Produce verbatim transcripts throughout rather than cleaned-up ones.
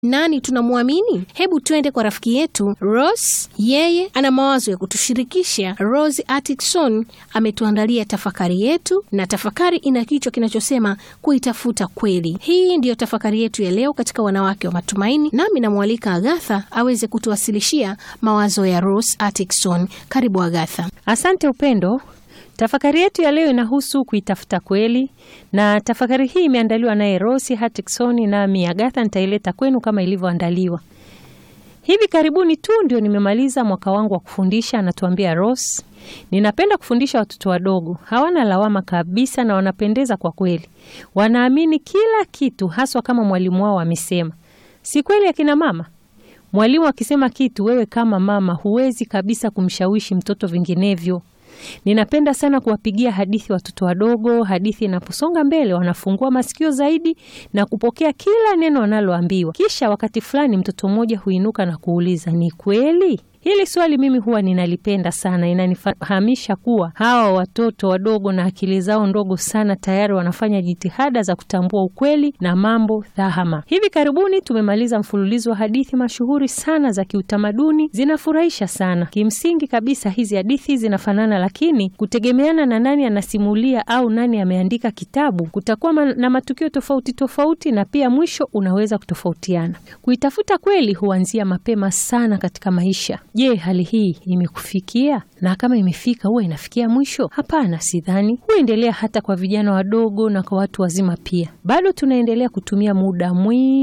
Nani tunamwamini? Hebu tuende kwa rafiki yetu Rose. Yeye ana mawazo ya kutushirikisha. Rose Atkinson ametuandalia tafakari yetu, na tafakari ina kichwa kinachosema kuitafuta kweli. Hii ndiyo tafakari yetu ya leo katika Wanawake wa Matumaini, nami namwalika Agatha aweze kutuwasilishia mawazo ya Rose Atkinson. Karibu Agatha. Asante Upendo. Tafakari yetu ya leo inahusu kuitafuta kweli, na tafakari hii imeandaliwa naye Rose Atkinson, nami Agatha nitaileta kwenu kama ilivyoandaliwa. Hivi karibuni tu ndio nimemaliza mwaka wangu wa kufundisha, anatuambia Rose. Ninapenda kufundisha watoto wadogo, hawana lawama kabisa na wanapendeza kwa kweli. Wanaamini kila kitu, haswa kama mwalimu wao amesema. Si kweli akina mama? Mwalimu akisema kitu, wewe kama mama huwezi kabisa kumshawishi mtoto vinginevyo. Ninapenda sana kuwapigia hadithi watoto wadogo. Hadithi inaposonga mbele wanafungua masikio zaidi na kupokea kila neno wanaloambiwa. Kisha wakati fulani mtoto mmoja huinuka na kuuliza, ni kweli? Hili swali mimi huwa ninalipenda sana. Inanifahamisha kuwa hawa watoto wadogo na akili zao ndogo sana tayari wanafanya jitihada za kutambua ukweli na mambo dhahama. Hivi karibuni tumemaliza mfululizo wa hadithi mashuhuri sana za kiutamaduni. Zinafurahisha sana. Kimsingi kabisa hizi hadithi zinafanana, lakini kutegemeana na nani anasimulia au nani ameandika kitabu, kutakuwa na matukio tofauti tofauti, na pia mwisho unaweza kutofautiana. Kuitafuta kweli huanzia mapema sana katika maisha. Je, hali hii imekufikia? Na kama imefika, huwa inafikia mwisho? Hapana, sidhani. Huendelea hata kwa vijana wadogo na kwa watu wazima pia. Bado tunaendelea kutumia muda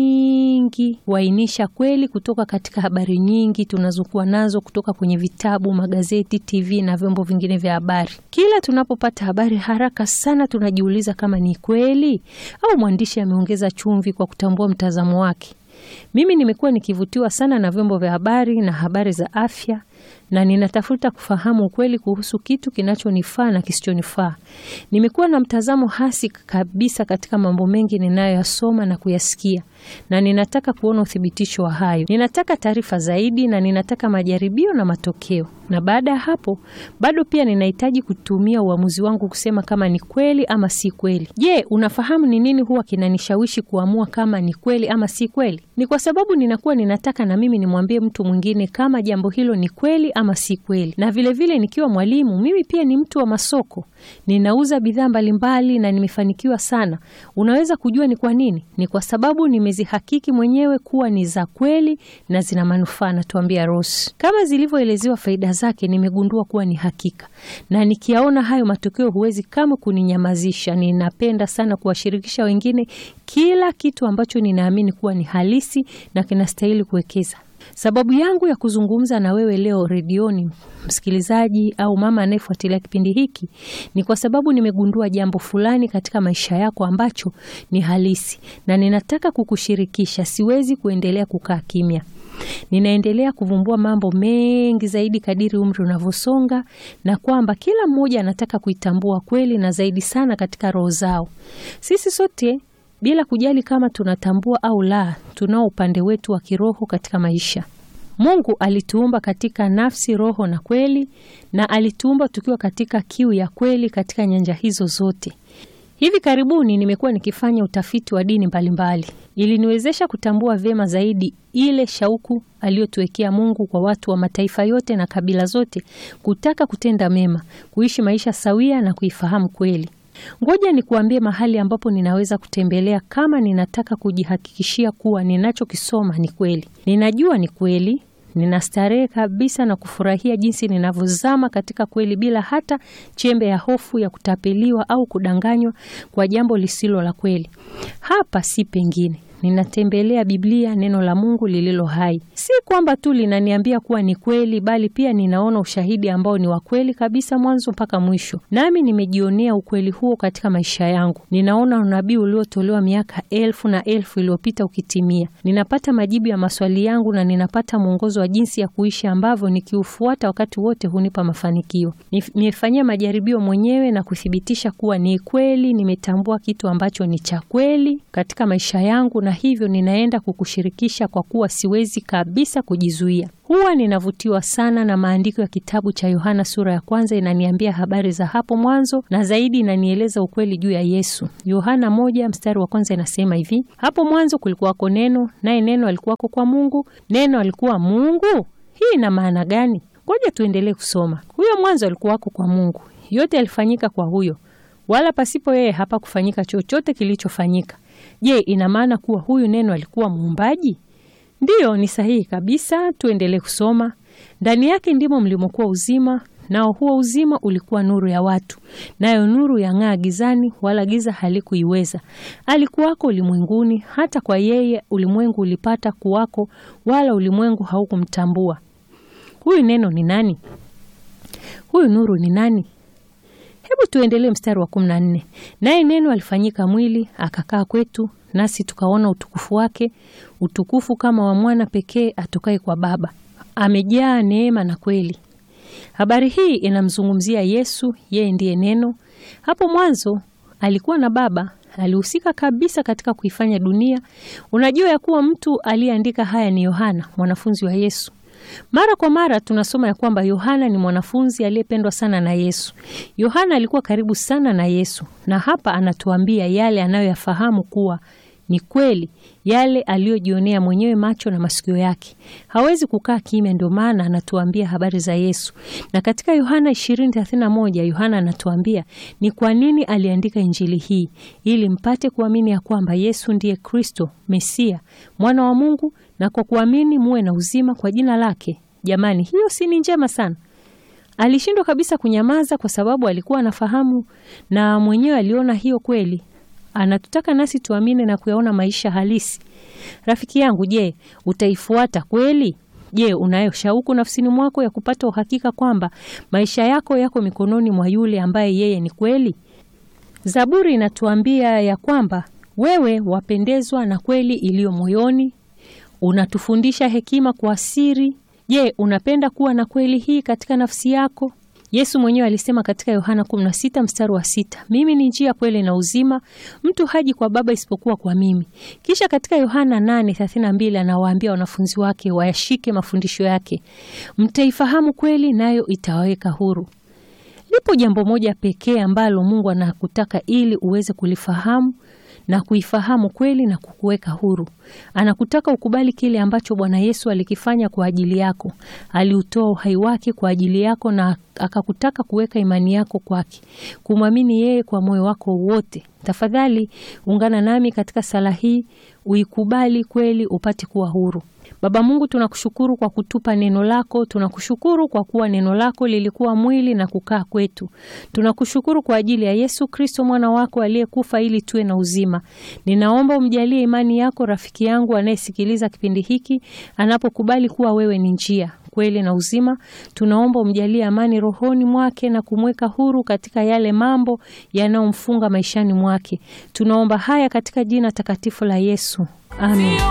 mwingi kuainisha kweli kutoka katika habari nyingi tunazokuwa nazo kutoka kwenye vitabu, magazeti, T V na vyombo vingine vya habari. Kila tunapopata habari, haraka sana tunajiuliza kama ni kweli au mwandishi ameongeza chumvi kwa kutambua mtazamo wake. Mimi nimekuwa nikivutiwa sana na vyombo vya habari na habari za afya, na ninatafuta kufahamu ukweli kuhusu kitu kinachonifaa na kisichonifaa. Nimekuwa na mtazamo hasi kabisa katika mambo mengi ninayoyasoma na kuyasikia, na ninataka kuona uthibitisho wa hayo. Ninataka taarifa zaidi, na ninataka majaribio na matokeo. Na baada ya hapo, bado pia ninahitaji kutumia uamuzi wangu kusema kama ni kweli ama si kweli. Je, unafahamu ni nini huwa kinanishawishi kuamua kama ni kweli ama si kweli? Ni kwa sababu ninakuwa ninataka na mimi nimwambie mtu mwingine kama jambo hilo ni kweli ama si kweli. Na vile vile nikiwa mwalimu, mimi pia ni mtu wa masoko. Ninauza bidhaa mbalimbali na nimefanikiwa sana. Unaweza kujua ni kwa nini? Ni kwa sababu nimezihakiki mwenyewe kuwa ni za kweli na zina manufaa, na tuambia Rose. Kama zilivyoelezewa faida zake, nimegundua kuwa ni hakika. Na nikiaona hayo matokeo, huwezi kama kuninyamazisha. Ninapenda sana kuwashirikisha wengine kila kitu ambacho ninaamini kuwa ni halisi na kinastahili kuwekeza. Sababu yangu ya kuzungumza na wewe leo redioni, msikilizaji au mama anayefuatilia kipindi hiki, ni kwa sababu nimegundua jambo fulani katika maisha yako ambacho ni halisi, na ninataka kukushirikisha. Siwezi kuendelea kukaa kimya. Ninaendelea kuvumbua mambo mengi zaidi kadiri umri unavyosonga, na kwamba kila mmoja anataka kuitambua kweli, na zaidi sana katika roho zao. Sisi sote, bila kujali kama tunatambua au la, tunao upande wetu wa kiroho katika maisha. Mungu alituumba katika nafsi, roho na kweli, na alituumba tukiwa katika kiu ya kweli katika nyanja hizo zote. Hivi karibuni nimekuwa nikifanya utafiti wa dini mbalimbali ili niwezesha kutambua vyema zaidi ile shauku aliyotuwekea Mungu kwa watu wa mataifa yote na kabila zote, kutaka kutenda mema, kuishi maisha sawia na kuifahamu kweli. Ngoja nikuambie mahali ambapo ninaweza kutembelea kama ninataka kujihakikishia kuwa ninachokisoma ni kweli. Ninajua ni kweli. Ninastarehe kabisa na kufurahia jinsi ninavyozama katika kweli bila hata chembe ya hofu ya kutapeliwa au kudanganywa kwa jambo lisilo la kweli. Hapa si pengine. Ninatembelea Biblia, neno la Mungu lililo hai. Si kwamba tu linaniambia kuwa ni kweli, bali pia ninaona ushahidi ambao ni wa kweli kabisa mwanzo mpaka mwisho. Nami nimejionea ukweli huo katika maisha yangu. Ninaona unabii uliotolewa miaka elfu na elfu iliyopita ukitimia. Ninapata majibu ya maswali yangu, na ninapata mwongozo wa jinsi ya kuishi ambavyo nikiufuata wakati wote hunipa mafanikio. Nimefanyia majaribio mwenyewe na kuthibitisha kuwa ni kweli. Nimetambua kitu ambacho ni cha kweli katika maisha yangu, na hivyo ninaenda kukushirikisha kwa kuwa siwezi kabisa kujizuia. Huwa ninavutiwa sana na maandiko ya kitabu cha Yohana sura ya kwanza. Inaniambia habari za hapo mwanzo na zaidi inanieleza ukweli juu ya Yesu. Yohana moja mstari wa kwanza inasema hivi: hapo mwanzo kulikuwako neno, naye neno alikuwako kwa Mungu, neno alikuwa Mungu. Hii ina maana gani? Ngoja tuendelee kusoma. Huyo mwanzo alikuwako kwa Mungu. Yote yalifanyika kwa huyo, wala pasipo yeye hapa kufanyika chochote kilichofanyika. Je, ina maana kuwa huyu neno alikuwa muumbaji? Ndiyo, ni sahihi kabisa. Tuendelee kusoma. Ndani yake ndimo mlimokuwa uzima, nao huo uzima ulikuwa nuru ya watu, nayo nuru yang'aa gizani, wala giza halikuiweza. Alikuwako ulimwenguni, hata kwa yeye ulimwengu ulipata kuwako, wala ulimwengu haukumtambua. Huyu neno ni nani? Huyu nuru ni nani? Hebu tuendelee mstari wa kumi na nne. Naye neno alifanyika mwili, akakaa kwetu, nasi tukaona utukufu wake, utukufu kama wa mwana pekee atokaye kwa Baba, amejaa neema na kweli. Habari hii inamzungumzia Yesu. Yeye ndiye neno. Hapo mwanzo alikuwa na Baba, alihusika kabisa katika kuifanya dunia. Unajua ya kuwa mtu aliyeandika haya ni Yohana, mwanafunzi wa Yesu. Mara kwa mara tunasoma ya kwamba Yohana ni mwanafunzi aliyependwa sana na Yesu. Yohana alikuwa karibu sana na Yesu, na hapa anatuambia yale anayoyafahamu kuwa ni kweli, yale aliyojionea mwenyewe macho na masikio yake. Hawezi kukaa kimya, ndio maana anatuambia habari za Yesu. Na katika Yohana ishirini thelathini na moja Yohana anatuambia ni kwa nini aliandika injili hii: ili mpate kuamini ya kwamba Yesu ndiye Kristo, Mesia, mwana wa Mungu, na kwa kuamini muwe na uzima kwa jina lake. Jamani, hiyo si ni njema sana? Alishindwa kabisa kunyamaza kwa sababu alikuwa anafahamu na mwenyewe aliona hiyo kweli. Anatutaka nasi tuamini na kuyaona maisha halisi. Rafiki yangu, je, utaifuata kweli? Je, unayo shauku nafsini mwako ya kupata uhakika kwamba maisha yako yako mikononi mwa yule ambaye yeye ni kweli? Zaburi inatuambia ya kwamba wewe wapendezwa na kweli iliyo moyoni, unatufundisha hekima kwa siri. Je, unapenda kuwa na kweli hii katika nafsi yako? Yesu mwenyewe alisema katika Yohana kumi na sita mstari wa sita, mimi ni njia, kweli na uzima, mtu haji kwa Baba isipokuwa kwa mimi. Kisha katika Yohana nane thelathini na mbili anawaambia wanafunzi wake wayashike mafundisho yake. Mtaifahamu kweli, nayo itawaweka huru. Lipo jambo moja pekee ambalo Mungu anakutaka ili uweze kulifahamu na kuifahamu kweli na kukuweka huru. Anakutaka ukubali kile ambacho Bwana Yesu alikifanya kwa ajili yako. Aliutoa uhai wake kwa ajili yako na akakutaka kuweka imani yako kwake, kumwamini yeye kwa moyo wako wote. Tafadhali ungana nami katika sala hii, uikubali kweli upate kuwa huru. Baba Mungu, tunakushukuru kwa kutupa neno lako. Tunakushukuru kwa kuwa neno lako lilikuwa mwili na kukaa kwetu. Tunakushukuru kwa ajili ya Yesu Kristo mwana wako aliyekufa ili tuwe na uzima. Ninaomba umjalie imani yako rafiki yangu anayesikiliza kipindi hiki, anapokubali kuwa wewe ni njia, kweli na uzima. Tunaomba umjalie amani rohoni mwake na kumweka huru katika yale mambo yanayomfunga maishani mwake. Tunaomba haya katika jina takatifu la Yesu. Amen.